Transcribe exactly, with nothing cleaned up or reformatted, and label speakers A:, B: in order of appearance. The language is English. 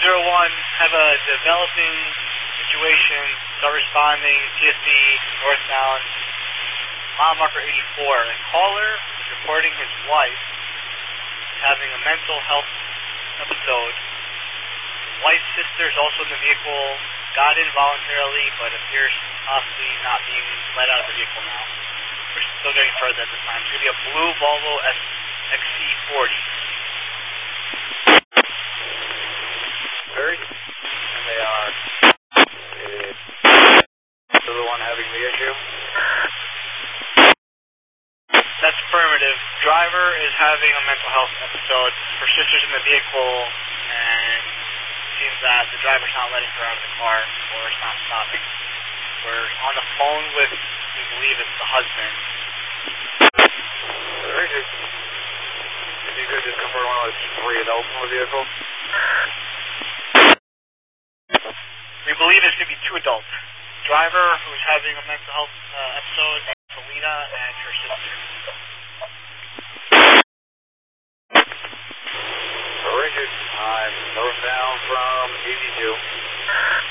A: zero one, have a developing situation, start responding, T S D, northbound, mile marker eighty-four. A caller is reporting his wife is having a mental health episode. His wife's sister is also in the vehicle, got in voluntarily, but appears possibly not being let out of the vehicle now. We're still getting further at this time. It's going to be a blue Volvo X C forty.
B: Very. And they are uh, the one having the issue?
A: That's affirmative. Driver is having a mental health episode. Her sister's in the vehicle, and it seems that the driver's not letting her out of the car, or it's not stopping. We're on the phone with, we believe it's the husband.
B: Very good. If you could just confirm one of those three adults in the vehicle.
A: We believe it's going to be two adults. Driver who's having a mental health uh, episode, Selena, and her sister.
B: Very good. I'm northbound from eighty-two.